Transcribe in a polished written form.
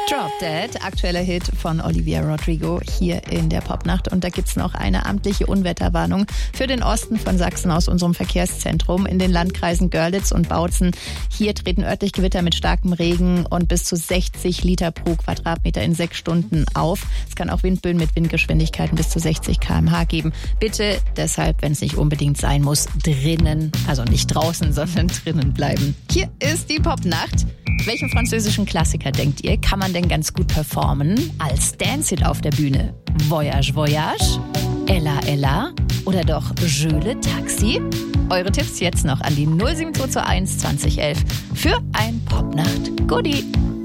Drop Dead, aktueller Hit von Olivia Rodrigo hier in der Popnacht. Und da gibt's noch eine amtliche Unwetterwarnung für den Osten von Sachsen aus unserem Verkehrszentrum. In den Landkreisen Görlitz und Bautzen. Hier treten örtlich Gewitter mit starkem Regen und bis zu 60 Liter pro Quadratmeter in 6 Stunden auf. Es kann auch Windböen mit Windgeschwindigkeiten bis zu 60 km/h geben. Bitte deshalb, wenn es nicht unbedingt sein muss, drinnen, also nicht draußen, sondern drinnen bleiben. Hier ist die Popnacht. Welchen französischen Klassiker denkt ihr, kann man denn ganz gut performen als Dance-Hit auf der Bühne? Voyage, Voyage, Ella, Ella oder doch Je le Taxi? Eure Tipps jetzt noch an die 07221 2011 für ein Popnacht-Goodie.